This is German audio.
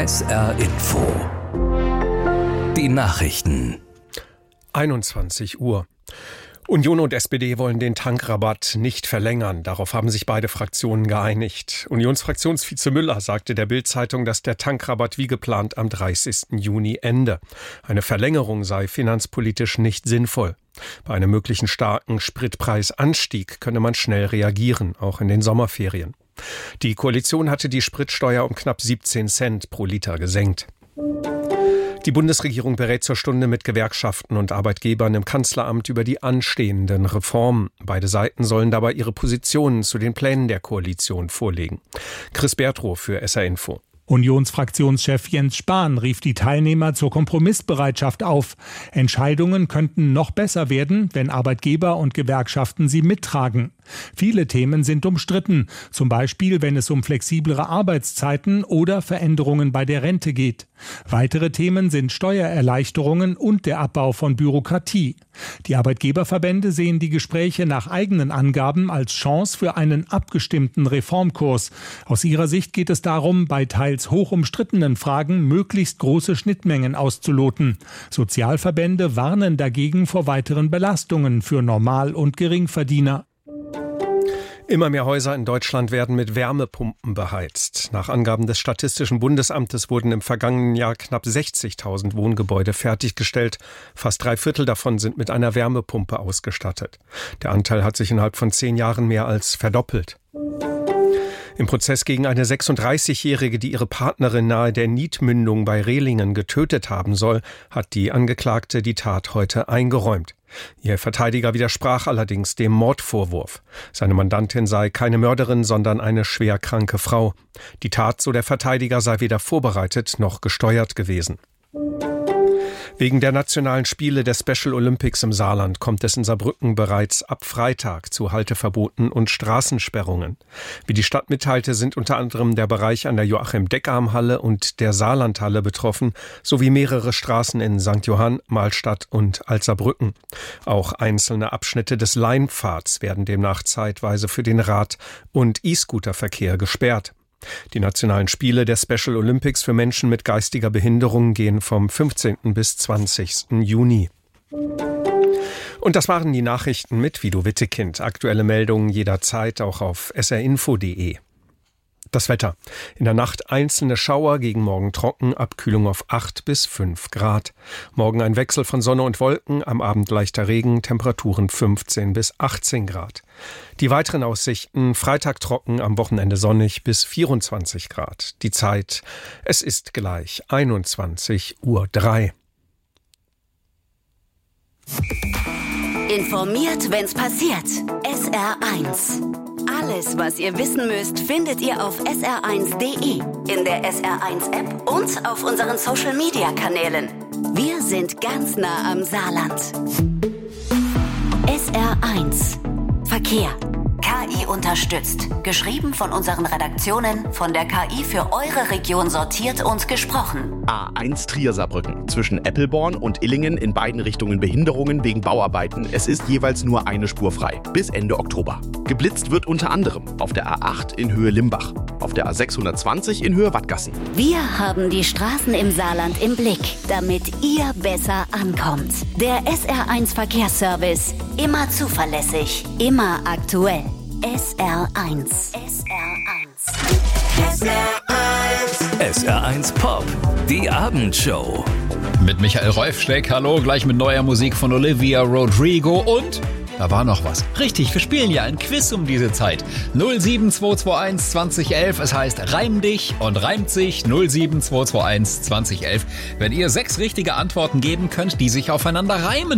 SR Info. Die Nachrichten. 21 Uhr. Union und SPD wollen den Tankrabatt nicht verlängern. Darauf haben sich beide Fraktionen geeinigt. Unionsfraktionsvize Müller sagte der Bild-Zeitung, dass der Tankrabatt wie geplant am 30. Juni ende. Eine Verlängerung sei finanzpolitisch nicht sinnvoll. Bei einem möglichen starken Spritpreisanstieg könne man schnell reagieren, auch in den Sommerferien. Die Koalition hatte die Spritsteuer um knapp 17 Cent pro Liter gesenkt. Die Bundesregierung berät zur Stunde mit Gewerkschaften und Arbeitgebern im Kanzleramt über die anstehenden Reformen. Beide Seiten sollen dabei ihre Positionen zu den Plänen der Koalition vorlegen. Chris Bertrow für SR Info. Unionsfraktionschef Jens Spahn rief die Teilnehmer zur Kompromissbereitschaft auf. Entscheidungen könnten noch besser werden, wenn Arbeitgeber und Gewerkschaften sie mittragen. Viele Themen sind umstritten, zum Beispiel wenn es um flexiblere Arbeitszeiten oder Veränderungen bei der Rente geht. Weitere Themen sind Steuererleichterungen und der Abbau von Bürokratie. Die Arbeitgeberverbände sehen die Gespräche nach eigenen Angaben als Chance für einen abgestimmten Reformkurs. Aus ihrer Sicht geht es darum, bei teils hoch umstrittenen Fragen möglichst große Schnittmengen auszuloten. Sozialverbände warnen dagegen vor weiteren Belastungen für Normal- und Geringverdiener. Immer mehr Häuser in Deutschland werden mit Wärmepumpen beheizt. Nach Angaben des Statistischen Bundesamtes wurden im vergangenen Jahr knapp 60.000 Wohngebäude fertiggestellt. Fast 3/4 davon sind mit einer Wärmepumpe ausgestattet. Der Anteil hat sich innerhalb von 10 Jahren mehr als verdoppelt. Im Prozess gegen eine 36-Jährige, die ihre Partnerin nahe der Niedmündung bei Rehlingen getötet haben soll, hat die Angeklagte die Tat heute eingeräumt. Ihr Verteidiger widersprach allerdings dem Mordvorwurf. Seine Mandantin sei keine Mörderin, sondern eine schwerkranke Frau. Die Tat, so der Verteidiger, sei weder vorbereitet noch gesteuert gewesen. Wegen der nationalen Spiele der Special Olympics im Saarland kommt es in Saarbrücken bereits ab Freitag zu Halteverboten und Straßensperrungen. Wie die Stadt mitteilte, sind unter anderem der Bereich an der Joachim-Deckarm-Halle und der Saarlandhalle betroffen, sowie mehrere Straßen in St. Johann, Mahlstadt und Altsaarbrücken. Auch einzelne Abschnitte des Leinpfads werden demnach zeitweise für den Rad- und E-Scooter-Verkehr gesperrt. Die nationalen Spiele der Special Olympics für Menschen mit geistiger Behinderung gehen vom 15. bis 20. Juni. Und das waren die Nachrichten mit Vido Wittekind. Aktuelle Meldungen jederzeit auch auf srinfo.de. Das Wetter. In der Nacht einzelne Schauer, gegen morgen trocken, Abkühlung auf 8 bis 5 Grad. Morgen ein Wechsel von Sonne und Wolken, am Abend leichter Regen, Temperaturen 15 bis 18 Grad. Die weiteren Aussichten: Freitag trocken, am Wochenende sonnig bis 24 Grad. Die Zeit, es ist gleich 21:03 Uhr. Informiert, wenn's passiert. SR1. Alles, was ihr wissen müsst, findet ihr auf sr1.de, in der SR1-App und auf unseren Social-Media-Kanälen. Wir sind ganz nah am Saarland. SR1 Verkehr. KI unterstützt. Geschrieben von unseren Redaktionen, von der KI für eure Region sortiert und gesprochen. A1 Trier-Saarbrücken. Zwischen Eppelborn und Illingen in beiden Richtungen Behinderungen wegen Bauarbeiten. Es ist jeweils nur eine Spur frei. Bis Ende Oktober. Geblitzt wird unter anderem auf der A8 in Höhe Limbach. Auf der A620 in Höhe Wattgassen. Wir haben die Straßen im Saarland im Blick, damit ihr besser ankommt. Der SR1 Verkehrsservice. Immer zuverlässig, immer aktuell. SR1. SR1. SR1. SR1 Pop. Die Abendshow. Mit Michael Rolfsteck, hallo, gleich mit neuer Musik von Olivia Rodrigo und da war noch was. Richtig, wir spielen ja ein Quiz um diese Zeit. 07221 2011, es heißt Reim dich und reimt sich 07221 2011. Wenn ihr 6 richtige Antworten geben könnt, die sich aufeinander reimen.